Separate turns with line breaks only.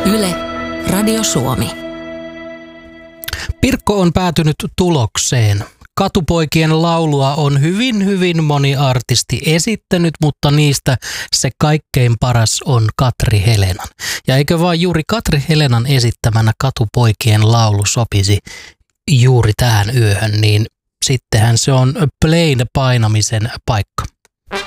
Yle, Radio Suomi.
Pirkko on päätynyt tulokseen. Katupoikien laulua on hyvin moni artisti esittänyt, mutta niistä se kaikkein paras on Katri Helenan. Ja eikö vaan juuri Katri Helenan esittämänä Katupoikien laulu sopisi juuri tähän yöhön, niin sittenhän se on playn painamisen paikka.